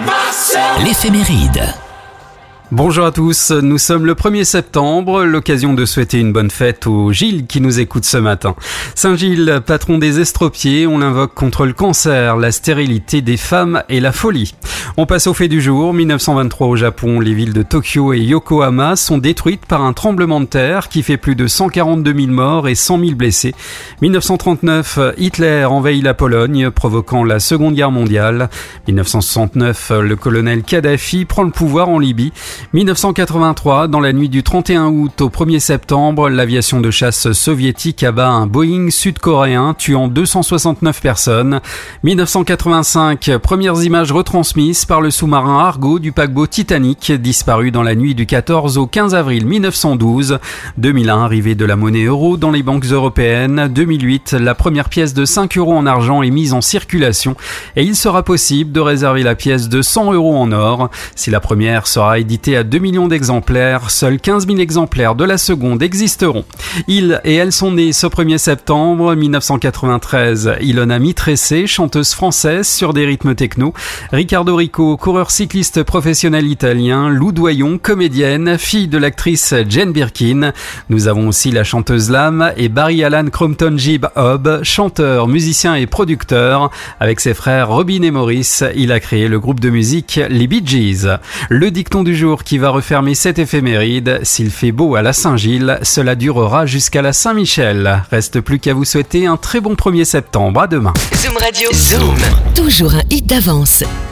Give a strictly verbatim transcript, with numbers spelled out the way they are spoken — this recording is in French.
L'éphéméride. Bonjour à tous, nous sommes le premier septembre, l'occasion de souhaiter une bonne fête au Gilles qui nous écoute ce matin. Saint Gilles, patron des estropiés, on l'invoque contre le cancer, la stérilité des femmes et la folie. On passe au fait du jour. dix-neuf cent vingt-trois au Japon, les villes de Tokyo et Yokohama sont détruites par un tremblement de terre qui fait plus de cent quarante-deux mille morts et cent mille blessés. dix-neuf cent trente-neuf, Hitler envahit la Pologne, provoquant la Seconde Guerre mondiale. dix-neuf cent soixante-neuf, le colonel Kadhafi prend le pouvoir en Libye. dix-neuf cent quatre-vingt-trois, dans la nuit du trente et un août au premier septembre, l'aviation de chasse soviétique abat un Boeing sud-coréen, tuant deux cent soixante-neuf personnes. dix-neuf cent quatre-vingt-cinq, premières images retransmises par le sous-marin Argo du paquebot Titanic, disparu dans la nuit du quatorze au quinze avril mille neuf cent douze. deux mille un, arrivée de la monnaie euro dans les banques européennes. deux mille huit, la première pièce de cinq euros en argent est mise en circulation et il sera possible de réserver la pièce de cent euros en or. Si la première sera éditée à deux millions d'exemplaires, seuls quinze mille exemplaires de la seconde existeront. Ils et elles sont nés ce premier septembre dix-neuf cent quatre-vingt-treize. Ilona Mitressé, chanteuse française sur des rythmes techno. Riccardo Rico, coureur cycliste professionnel italien. Lou Doyon, comédienne, fille de l'actrice Jane Birkin. Nous avons aussi la chanteuse Lam et Barry Allan Crompton Jib Hobb, chanteur, musicien et producteur. Avec ses frères Robin et Maurice, il a créé le groupe de musique les Bee Gees. Le dicton du jour qui va refermer cette éphéméride. S'il fait beau à la Saint-Gilles, cela durera jusqu'à la Saint-Michel. Reste plus qu'à vous souhaiter un très bon premier septembre. À demain. Zoom Radio. Zoom. Toujours un hit d'avance.